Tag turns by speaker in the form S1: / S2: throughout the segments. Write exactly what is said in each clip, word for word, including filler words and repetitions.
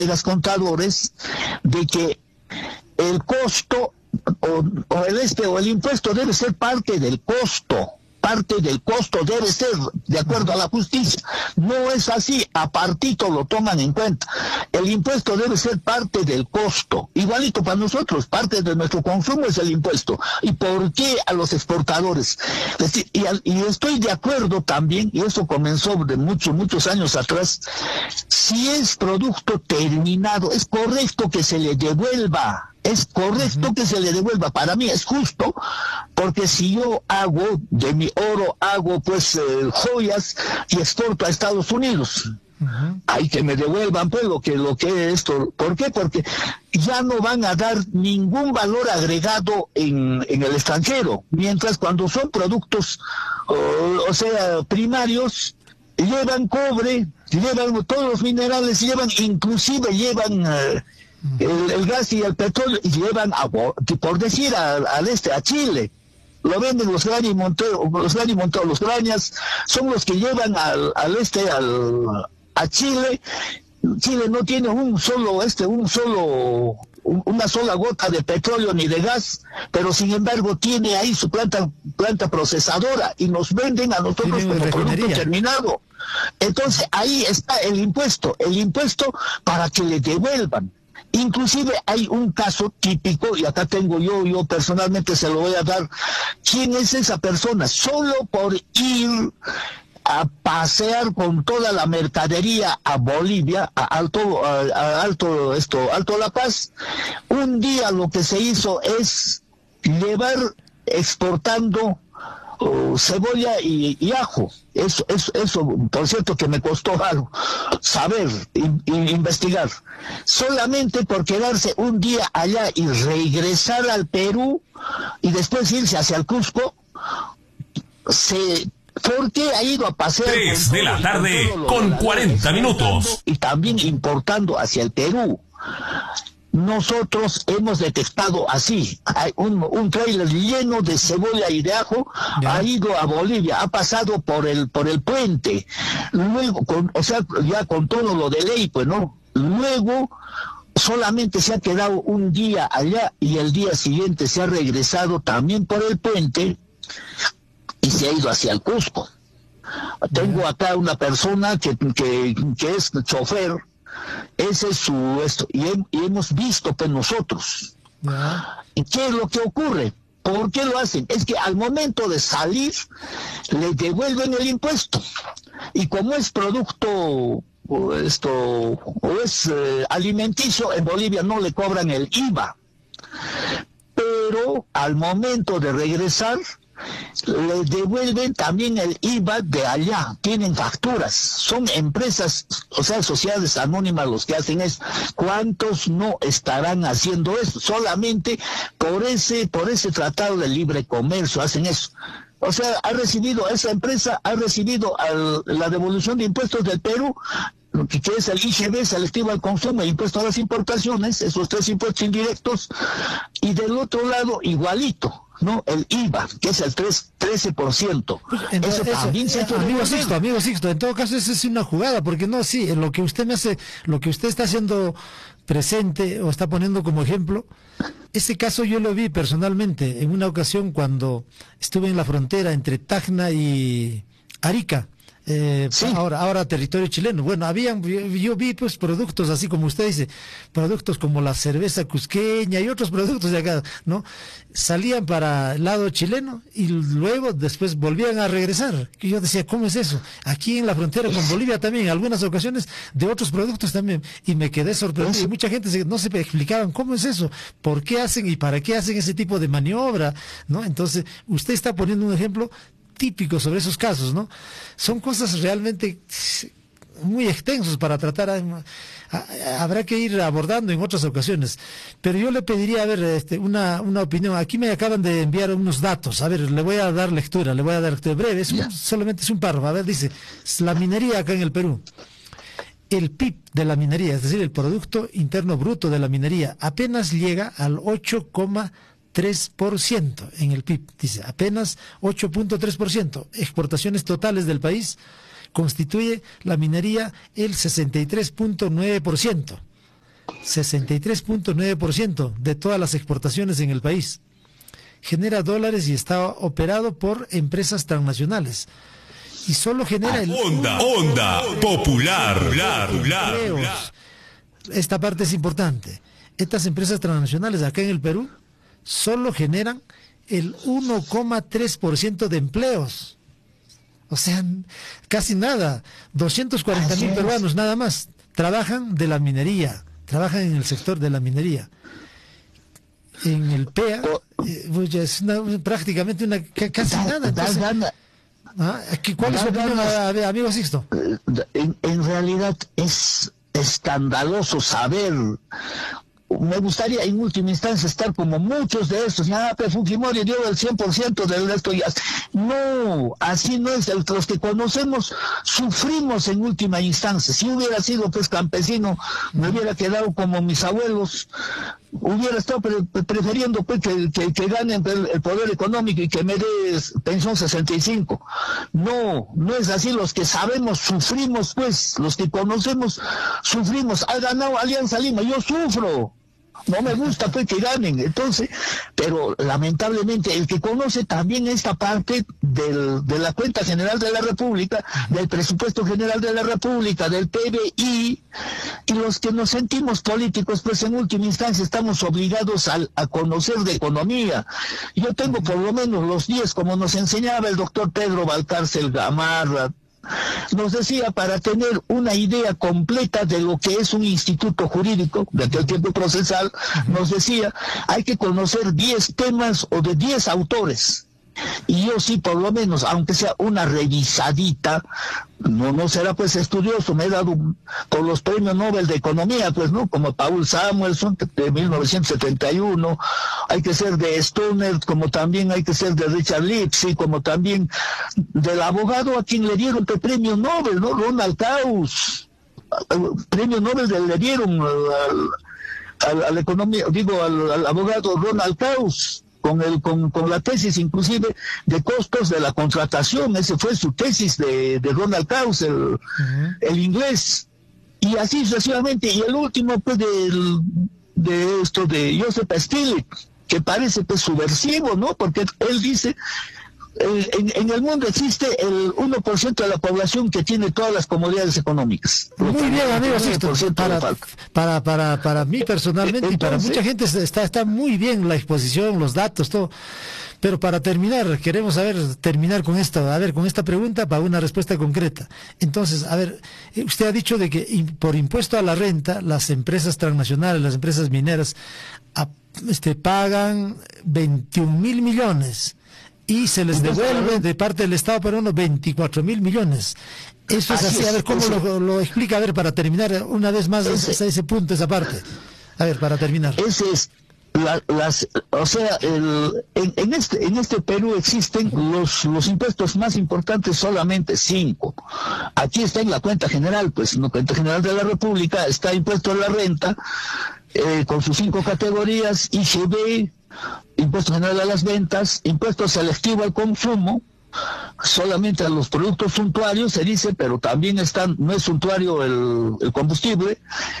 S1: colegas contadores de que el costo o, o el este o el impuesto debe ser parte del costo. Parte del costo debe ser de acuerdo a la justicia. No es así, apartito lo toman en cuenta. El impuesto debe ser parte del costo. Igualito para nosotros, parte de nuestro consumo es el impuesto. ¿Y por qué a los exportadores? Es decir, y, al, y estoy de acuerdo también, y eso comenzó de muchos, muchos años atrás, si es producto terminado, es correcto que se le devuelva. Es correcto uh-huh. que se le devuelva. Para mí es justo, porque si yo hago de mi oro, hago pues eh, joyas y exporto a Estados Unidos, uh-huh. hay que me devuelvan pues lo que lo que es esto. ¿Por qué? Porque ya no van a dar ningún valor agregado en, en el extranjero, mientras cuando son productos, o, o sea, primarios, llevan cobre, llevan todos los minerales, llevan, inclusive llevan... Eh, El, el gas y el petróleo y llevan a, por decir al, al este a Chile, lo venden los Graña y Montero, los Graña y Montero, los Grañas son los que llevan al, al este al a Chile. Chile no tiene un solo este un solo un, una sola gota de petróleo ni de gas, pero sin embargo tiene ahí su planta planta procesadora y nos venden a nosotros como producto terminado. Entonces ahí está el impuesto, el impuesto para que le devuelvan. Inclusive hay un caso típico, y acá tengo yo, yo personalmente se lo voy a dar. ¿Quién es esa persona? Solo por ir a pasear con toda la mercadería a Bolivia, a Alto, a, a Alto, esto, Alto La Paz, un día lo que se hizo es llevar exportando uh, cebolla y, y ajo. Eso, eso, eso, por cierto, que me costó algo saber, in, in, investigar. Solamente por quedarse un día allá y regresar al Perú y después irse hacia el Cusco, se... ¿Por qué ha ido a pasear?
S2: Tres de la tarde con cuarenta minutos.
S1: Y también importando hacia el Perú. Nosotros hemos detectado así, hay un, un trailer lleno de cebolla y de ajo, ya. Ha ido a Bolivia, ha pasado por el por el puente, luego, con, o sea, ya con todo lo de ley, pues no, luego solamente se ha quedado un día allá y el día siguiente se ha regresado también por el puente y se ha ido hacia el Cusco. Tengo acá una persona que, que, que es chofer. Ese es su esto, y, he, y hemos visto que nosotros, yeah. ¿Y qué es lo que ocurre? ¿Por qué lo hacen? Es que al momento de salir le devuelven el impuesto, y como es producto o esto o es eh, alimenticio, en Bolivia no le cobran el I V A, pero al momento de regresar le devuelven también el I V A de allá, tienen facturas, son empresas, o sea, sociedades anónimas los que hacen eso. ¿Cuántos no estarán haciendo eso? Solamente por ese, por ese tratado de libre comercio hacen eso. O sea, ha recibido, esa empresa ha recibido al, la devolución de impuestos del Perú, que es el I G B, selectivo al consumo, el impuesto a las importaciones, esos tres impuestos indirectos, y del otro lado igualito, ¿no? El I V A, que es el trece por ciento.
S3: Pues, entonces, eso también eso, se amigo Sixto, amigo Sixto, en todo caso eso es una jugada, porque no, sí, lo que usted me hace, lo que usted está haciendo presente o está poniendo como ejemplo, ese caso yo lo vi personalmente en una ocasión cuando estuve en la frontera entre Tacna y Arica. Eh, sí. ahora ahora territorio chileno. Bueno, habían yo, yo vi pues productos así como usted dice, productos como la cerveza cusqueña y otros productos de acá, ¿no? Salían para el lado chileno y luego después volvían a regresar. Y yo decía, ¿cómo es eso? Aquí en la frontera con Bolivia también, en algunas ocasiones de otros productos también, y me quedé sorprendido. Mucha gente se, no se explicaban cómo es eso, por qué hacen y para qué hacen ese tipo de maniobra, ¿no? Entonces, usted está poniendo un ejemplo típico sobre esos casos, ¿no? Son cosas realmente muy extensos para tratar, a, a, habrá que ir abordando en otras ocasiones, pero yo le pediría, a ver, este, una, una opinión. Aquí me acaban de enviar unos datos, a ver, le voy a dar lectura, le voy a dar lectura breve, es un, solamente es un párrafo. A ver, dice, la minería acá en el Perú, el P I B de la minería, es decir, el Producto Interno Bruto de la minería, apenas llega al ocho coma tres por ciento en el P I B, dice, apenas ocho punto tres por ciento. Exportaciones totales del país constituye la minería el sesenta y tres punto nueve por ciento. sesenta y tres punto nueve por ciento de todas las exportaciones en el país. Genera dólares y está operado por empresas transnacionales. Y solo genera el...
S2: Onda, onda, popular, popular, popular.
S3: Esta parte es importante. Estas empresas transnacionales acá en el Perú solo generan el uno coma tres por ciento de empleos. O sea, casi nada. doscientos cuarenta mil peruanos nada más trabajan de la minería, trabajan en el sector de la minería. En el P E A eh, pues es una, prácticamente una casi nada. Entonces, ¿ah? ¿Cuál es su opinión, amigo Sixto?
S1: En, en realidad es escandaloso saber. Me gustaría en última instancia estar como muchos de estos. Ya, pero Fujimori dio el cien por ciento del resto. Ya. No, así no es. El, los que conocemos sufrimos en última instancia. Si hubiera sido pues campesino, me hubiera quedado como mis abuelos. Hubiera estado pre prefiriendo pues que, que, que ganen el, el poder económico y que me dé pensión sesenta y cinco. No, no es así. Los que sabemos sufrimos pues. Los que conocemos sufrimos. Ha ganado Alianza Lima, yo sufro. No me gusta pues que ganen, entonces, pero lamentablemente el que conoce también esta parte del, de la cuenta general de la República, del presupuesto general de la República, del P B I, y los que nos sentimos políticos, pues en última instancia estamos obligados a, a conocer de economía. Yo tengo por lo menos los diez, como nos enseñaba el doctor Pedro Valcárcel Gamarra, nos decía, para tener una idea completa de lo que es un instituto jurídico, de aquel tiempo procesal, nos decía, hay que conocer diez temas o de diez autores. Y yo sí, por lo menos, aunque sea una revisadita, no no será pues estudioso, me he dado por los premios Nobel de Economía, pues, ¿no? Como Paul Samuelson, de mil novecientos setenta y uno, hay que ser de Stoner, como también hay que ser de Richard Lipsy, como también del abogado a quien le dieron el premio Nobel, ¿no? Ronald Coase, premio Nobel le dieron al, al, al economía, digo, al, al abogado Ronald Coase, con el con, con la tesis inclusive de costos de la contratación. Ese fue su tesis de, de Ronald Coase, el, uh-huh. el inglés, y así sucesivamente. Y el último pues del, de esto de Joseph Stiglitz, que parece pues subversivo, ¿no? Porque él dice, eh, en, en el mundo existe el uno por ciento de la población que tiene todas las comodidades económicas.
S3: Muy bien, amigo Sixto, para, para, para, para mí personalmente, entonces, y para mucha gente está, está muy bien la exposición, los datos, todo. Pero para terminar, queremos saber, terminar con esto, a ver, con esta pregunta para una respuesta concreta. Entonces, a ver, usted ha dicho de que por impuesto a la renta, las empresas transnacionales, las empresas mineras, a, este, pagan veintiún mil millones. Y se les devuelve de parte del Estado peruano veinticuatro mil millones. Eso es así, así es, a ver cómo lo, lo explica, a ver, para terminar una vez más ese, ese, ese punto, esa parte. A ver, para terminar.
S1: Ese es, la, las, o sea, el, en, en, este, en este Perú existen los, los impuestos más importantes, solamente cinco. Aquí está en la cuenta general, pues en la cuenta general de la República está impuesto a la renta, eh, con sus cinco categorías, I G B, impuesto general a las ventas, impuesto selectivo al consumo, solamente a los productos suntuarios se dice, pero también están, no es suntuario el, el combustible.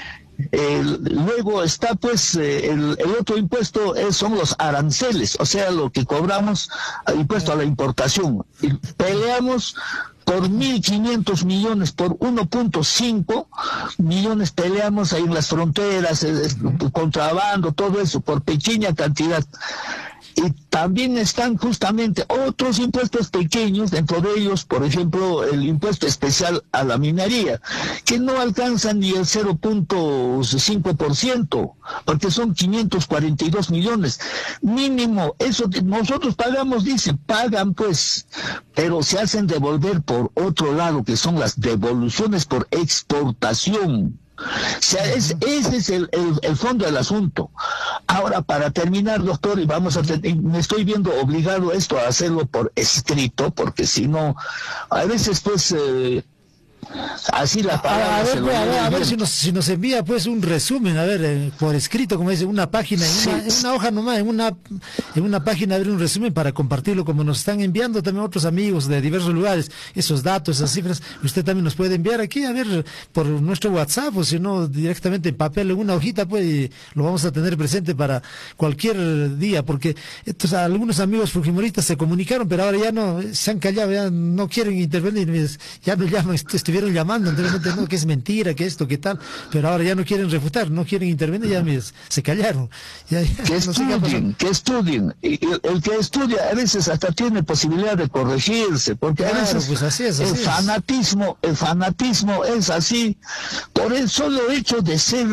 S1: El, luego está pues eh, el, el otro impuesto es, son los aranceles, o sea, lo que cobramos, impuesto a la importación. Y peleamos por mil quinientos millones, por uno punto cinco millones peleamos ahí en las fronteras, eh, contrabando, todo eso, por pequeña cantidad. Y también están justamente otros impuestos pequeños, dentro de ellos, por ejemplo, el impuesto especial a la minería, que no alcanza ni el cero punto cinco por ciento, porque son quinientos cuarenta y dos millones. Mínimo, eso que nosotros pagamos, dice, pagan pues, pero se hacen devolver por otro lado, que son las devoluciones por exportación. O sea, es, ese es el, el, el fondo del asunto. Ahora, para terminar, doctor, y vamos a me estoy viendo obligado esto a hacerlo por escrito, porque si no, a veces pues eh, Así la palabra.
S3: A, a ver,
S1: se lo
S3: pues, a ver, a ver
S1: bien.
S3: si, nos, si nos envía pues un resumen, a ver, eh, por escrito, como dice, una página, en,
S1: Sí.
S3: una, en una hoja nomás, en una, en una página, a ver un resumen para compartirlo, como nos están enviando también otros amigos de diversos lugares, esos datos, esas cifras, usted también nos puede enviar aquí, a ver, por nuestro WhatsApp, o si no, directamente en papel, en una hojita, pues, y lo vamos a tener presente para cualquier día, porque estos, algunos amigos fujimoristas se comunicaron, pero ahora ya no, se han callado, ya no quieren intervenir, ya no llaman, estuvieron llamando anteriormente, no, que es mentira, que esto, que tal, pero ahora ya no quieren refutar, no quieren intervenir, ya mis, se callaron. Ya, ya,
S1: Que
S3: no sé qué ha
S1: estudien,
S3: pasado.
S1: que estudien. Y el, el que estudia a veces hasta tiene posibilidad de corregirse, porque a
S3: Claro,
S1: veces
S3: pues así es, así
S1: el
S3: es.
S1: fanatismo, el fanatismo es así, por el solo hecho de ser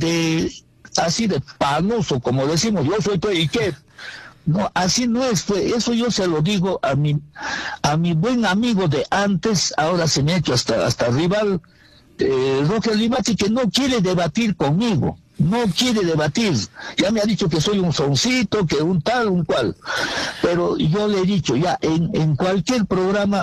S1: de así de panoso, como decimos, yo soy pues, ¿y qué? No, así no es, pues, eso yo se lo digo a mi, a mi buen amigo de antes, ahora se me ha hecho hasta, hasta rival, eh, Roque Limati, que no quiere debatir conmigo, no quiere debatir, ya me ha dicho que soy un soncito, que un tal, un cual, pero yo le he dicho, ya, en, en cualquier programa,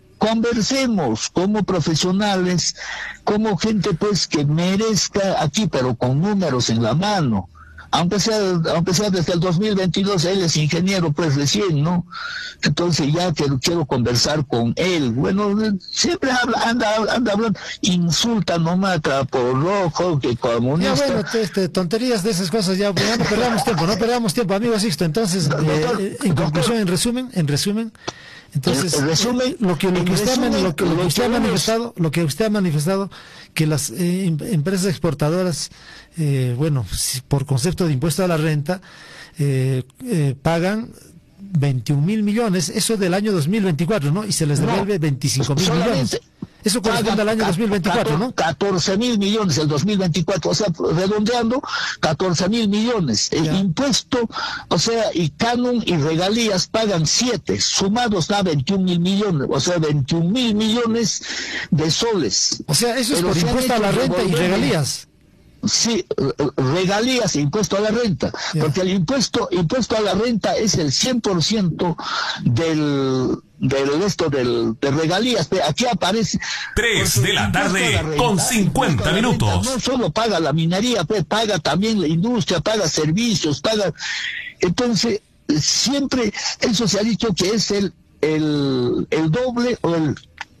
S1: conversemos como profesionales, como gente pues que merezca aquí, pero con números en la mano. Aunque sea, aunque sea desde el dos mil veintidós, él es ingeniero pues recién, ¿no? Entonces ya quiero, quiero conversar con él. Bueno, siempre habla, anda, anda hablando, insulta nomás por rojo, que
S3: Ya
S1: comunista.
S3: bueno, este, tonterías de esas cosas, ya, ya no perdamos tiempo, no perdamos tiempo, amigo Sixto. Entonces,
S1: Doctor,
S3: eh, en
S1: doctor.
S3: conclusión, en resumen, en resumen, entonces,
S1: En resumen,
S3: eh, lo que, lo
S1: en
S3: que usted, ha mani-
S1: resumen,
S3: lo que, lo que
S1: lo
S3: usted ha
S1: que
S3: manifestado, lo que usted ha manifestado, que las eh, em- empresas exportadoras, eh, bueno, si- por concepto de impuesto a la renta, eh, eh, pagan veintiún mil millones, eso del año dos mil veinticuatro, ¿no? Y se les
S1: No,
S3: devuelve veinticinco mil
S1: solamente
S3: millones. Eso corresponde
S1: pagan
S3: al año dos mil veinticuatro, ¿no?
S1: catorce mil millones el dos mil veinticuatro, o sea, redondeando, catorce mil millones. El
S3: Ya.
S1: impuesto, o sea, y canon y regalías pagan siete, sumados da veintiún mil millones, o sea, veintiún mil millones de soles.
S3: O sea, eso es
S1: Pero
S3: por
S1: se han
S3: impuesto a la
S1: hecho
S3: renta y
S1: devolver-
S3: regalías.
S1: Sí, regalías e impuesto a la renta,
S3: Ya.
S1: porque el impuesto impuesto a la renta es el cien por ciento del del esto del de regalías. Pero aquí aparece
S2: Tres
S1: porque
S2: de la
S1: el impuesto
S2: tarde
S1: a la
S2: con
S1: renta,
S2: cincuenta
S1: impuesto a la renta
S2: minutos.
S1: No solo paga la minería, pues paga también la industria, paga servicios, paga. Entonces siempre eso se ha dicho que es el el el doble o el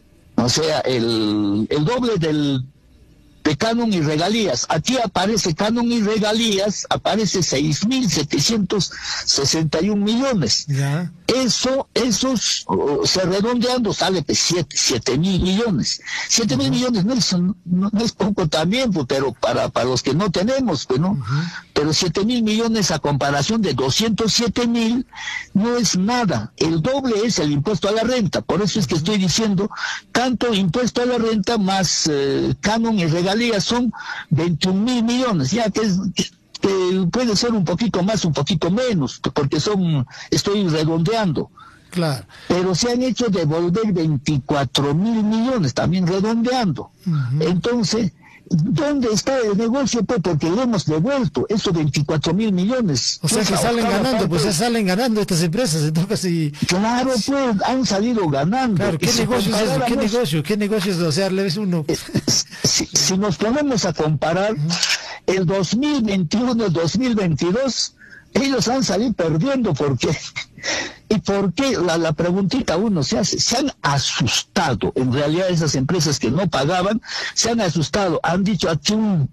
S1: o sea el el doble del de canon y regalías. Aquí aparece canon y regalías, aparece seis mil setecientos sesenta y un millones.
S3: Ya.
S1: Eso, esos, uh, se redondeando, sale de siete mil millones. siete mil millones no es, no, no es poco también, pues, pero para, para los que no tenemos, pues, ¿no? Pero siete mil millones a comparación de doscientos siete mil no es nada. El doble es el impuesto a la renta. Por eso es que estoy diciendo, tanto impuesto a la renta más eh, canon y regalías son veintiún mil millones, ya que es... que puede ser un poquito más, un poquito menos, porque son, estoy redondeando.
S3: Claro.
S1: Pero se han hecho devolver veinticuatro mil millones, también redondeando.
S3: Ujú.
S1: Entonces, ¿dónde está el negocio? Pues porque le hemos devuelto esos veinticuatro mil millones.
S3: O sea
S1: Pues
S3: que
S1: la
S3: salen
S1: octava
S3: ganando,
S1: parte-
S3: pues ya salen ganando estas empresas, entonces sí.
S1: Claro, pues han salido ganando.
S3: Claro,
S1: Y
S3: ¿qué
S1: si
S3: negocio es eso? ¿Qué
S1: comparáramos-
S3: negocio? ¿Qué negocio es? O sea, le ves uno.
S1: si, si nos ponemos a comparar el dos mil veintiuno, el dos mil veintidós, ellos han salido perdiendo. ¿Por qué? ¿Y por qué? La, la preguntita uno se hace. Se han asustado. En realidad esas empresas que no pagaban se han asustado. Han dicho aquí un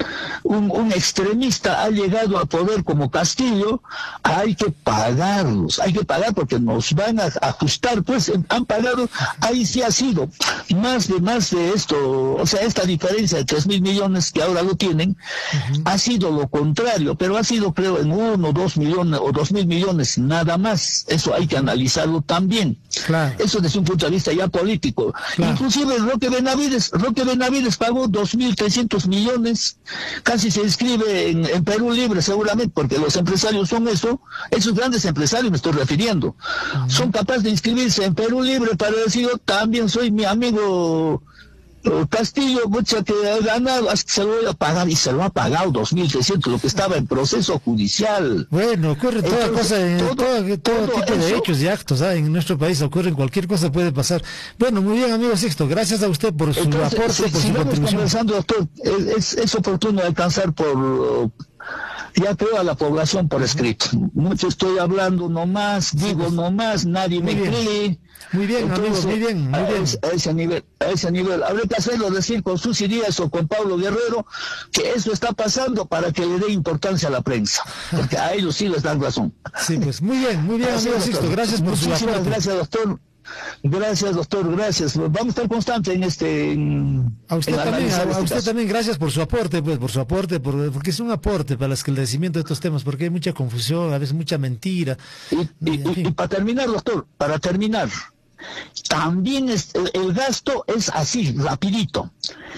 S1: Un, un extremista ha llegado a poder como Castillo, hay que pagarlos, hay que pagar porque nos van a ajustar, pues han pagado, ahí sí ha sido más de más de esto, o sea, esta diferencia de tres mil millones que ahora lo tienen, uh-huh. ha sido lo contrario, pero ha sido creo en uno, dos millones o dos mil millones, nada más, eso hay que analizarlo también,
S3: claro.
S1: Eso desde un punto de vista ya político, claro. Inclusive Roque Benavides, Roque Benavides pagó dos mil trescientos millones, casi se inscribe en, en Perú Libre seguramente, porque los empresarios son eso, esos grandes empresarios me estoy refiriendo, uh-huh. son capaces de inscribirse en Perú Libre para decir, yo también soy mi amigo Castillo, mucha que ha ganado, se lo voy a pagar y se lo ha pagado dos mil trescientos, lo que estaba en proceso judicial.
S3: Bueno, ocurre toda
S1: Entonces,
S3: cosa, en,
S1: todo,
S3: todo, todo, todo tipo
S1: eso,
S3: de hechos y actos, ¿ah? En nuestro país ocurren, cualquier cosa puede pasar. Bueno, muy bien, amigo Sixto, gracias a usted por su
S1: entonces,
S3: aporte,
S1: si,
S3: por
S1: si
S3: su
S1: vamos
S3: contribución.
S1: conversando, doctor, es, es oportuno alcanzar por... Ya creo a la población por escrito. Mucho estoy hablando nomás, digo nomás, nadie me cree.
S3: Muy bien,
S1: Entonces,
S3: amigos, muy bien, muy
S1: a
S3: bien.
S1: ese, a ese nivel, a ese nivel. Habrá que hacerlo decir con Susi Díaz o con Pablo Guerrero que eso está pasando para que le dé importancia a la prensa. Porque a ellos sí les dan razón.
S3: Sí, pues muy bien, muy bien, amigo Sixto, gracias por su
S1: Muchísimas
S3: aporte.
S1: gracias, doctor. Gracias, doctor, gracias. Vamos a estar constantes en este... En,
S3: A usted
S1: en
S3: también, a,
S1: analizar
S3: a
S1: este
S3: usted
S1: caso.
S3: también, gracias por su aporte, pues, por su aporte, por, porque es un aporte para el esclarecimiento de estos temas, porque hay mucha confusión, a veces mucha mentira.
S1: Y, y,
S3: En fin.
S1: y, y para terminar, doctor, para terminar, también es, el, el gasto es así, rapidito.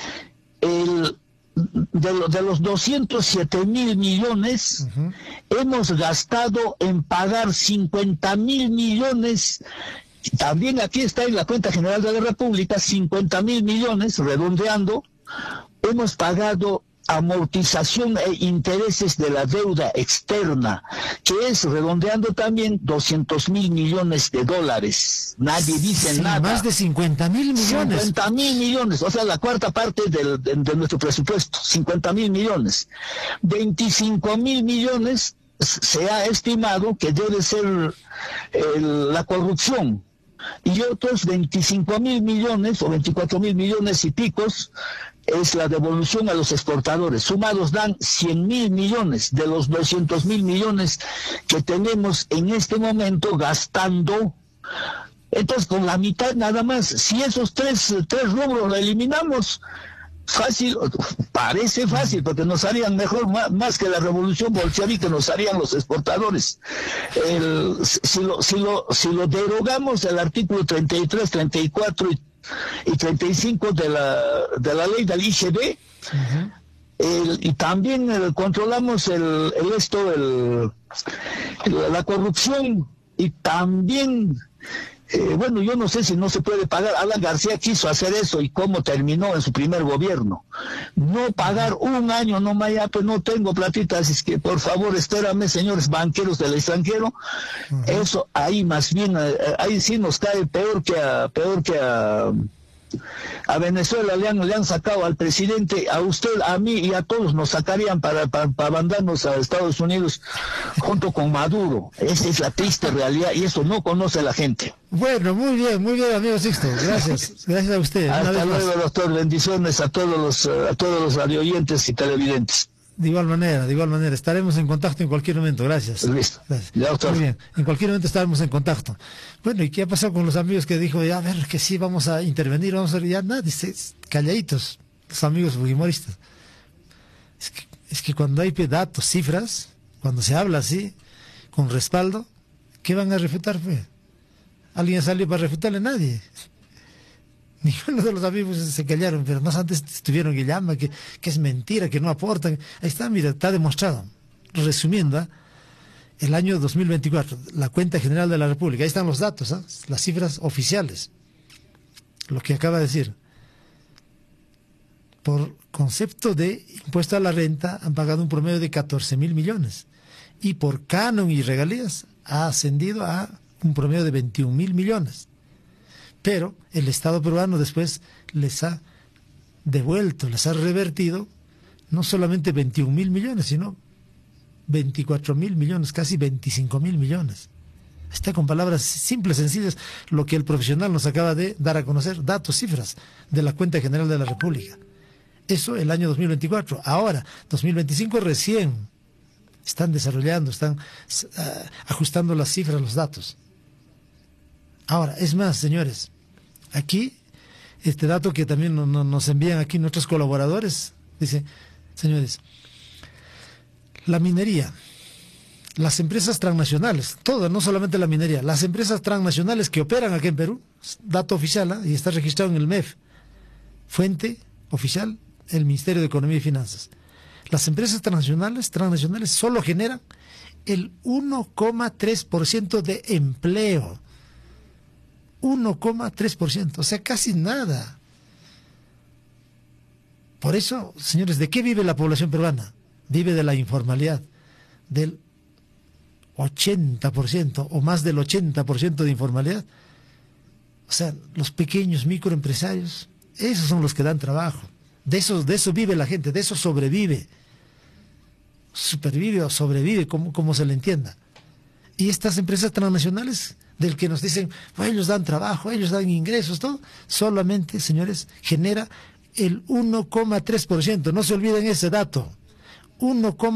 S1: El, de, lo, de los doscientos siete mil millones,
S3: Uh-huh.
S1: hemos gastado en pagar cincuenta mil millones. También aquí está en la cuenta general de la República, cincuenta mil millones, redondeando, hemos pagado amortización e intereses de la deuda externa, que es, redondeando también, doscientos mil millones de dólares. Nadie dice
S3: Sí,
S1: nada.
S3: más de cincuenta mil millones.
S1: cincuenta mil millones, o sea, la cuarta parte del, de, de nuestro presupuesto, cincuenta mil millones. veinticinco mil millones se ha estimado que debe ser el, la corrupción. Y otros veinticinco mil millones o veinticuatro mil millones y picos es la devolución a los exportadores. Sumados dan cien mil millones de los doscientos mil millones que tenemos en este momento gastando. Entonces, con la mitad nada más, si esos tres, tres rubros lo eliminamos, fácil, parece fácil, porque nos harían mejor, más, más que la revolución bolchevique, nos harían los exportadores. El, si, lo, si, lo, si lo derogamos, el artículo treinta y tres, treinta y cuatro y, y treinta y cinco de la, de la ley del I G B, uh-huh. el, y también el, controlamos el, el esto, el, el, la corrupción, y también... Eh, bueno, yo no sé si no se puede pagar. Alan García quiso hacer eso y cómo terminó en su primer gobierno. No pagar un año, no ya, pues no tengo platita, así es que por favor espérame, señores banqueros del extranjero. Uh-huh. Eso ahí más bien, ahí sí nos cae peor que a, peor que a, a Venezuela. Le han, le han sacado al presidente, a usted, a mí y a todos nos sacarían para, para, para mandarnos a Estados Unidos junto con Maduro. Esa es la triste realidad y eso no conoce la gente.
S3: Bueno, muy bien, muy bien, amigo Sixto. Gracias, gracias a usted.
S1: Hasta luego, doctor. Bendiciones a todos los a todos los radioyentes y televidentes.
S3: De igual manera, de igual manera. Estaremos en contacto en cualquier momento. Gracias.
S1: Listo.
S3: Gracias.
S1: Ya, doctor.
S3: Muy bien. En cualquier momento estaremos en contacto. Bueno, ¿y qué ha pasado con los amigos que dijo, ya, a ver, que sí, vamos a intervenir, vamos a... Ya nada, dice, calladitos, los amigos fujimoristas. Es que, es que cuando hay datos, cifras, cuando se habla así, con respaldo, ¿qué van a refutar, pues? ¿Alguien salió para refutarle? Nadie. Ninguno de los amigos se callaron, pero más antes estuvieron que llama, que, que es mentira, que no aportan. Ahí está, mira, está demostrado. Resumiendo, ¿eh? El año dos mil veinticuatro, la cuenta general de la República, ahí están los datos, ¿eh? Las cifras oficiales. Lo que acaba de decir. Por concepto de impuesto a la renta han pagado un promedio de catorce mil millones. Y por canon y regalías ha ascendido a un promedio de veintiún mil millones. Pero el Estado peruano después les ha devuelto, les ha revertido no solamente veintiún mil millones, sino veinticuatro mil millones, casi veinticinco mil millones. Está con palabras simples, sencillas, lo que el profesional nos acaba de dar a conocer, datos, cifras de la cuenta general de la República. Eso el año dos mil veinticuatro. Ahora, dos mil veinticinco recién están desarrollando, están uh, ajustando las cifras, los datos. Ahora, es más, señores, aquí, este dato que también no, no, nos envían aquí nuestros colaboradores, dice, señores, la minería, las empresas transnacionales, todo, no solamente la minería, las empresas transnacionales que operan aquí en Perú, dato oficial, ¿eh? Y está registrado en el M E F, fuente oficial, el Ministerio de Economía y Finanzas. Las empresas transnacionales, transnacionales solo generan el uno coma tres por ciento de empleo. uno coma tres por ciento, o sea, casi nada. Por eso, señores, ¿de qué vive la población peruana? Vive de la informalidad, del ochenta por ciento o más del ochenta por ciento de informalidad. O sea, los pequeños microempresarios, esos son los que dan trabajo. De eso, de eso vive la gente, de eso sobrevive. Supervive o sobrevive, como, como se le entienda. Y estas empresas transnacionales, del que nos dicen, pues ellos dan trabajo, ellos dan ingresos, todo, solamente, señores, genera el uno coma tres por ciento. No se olviden ese dato. uno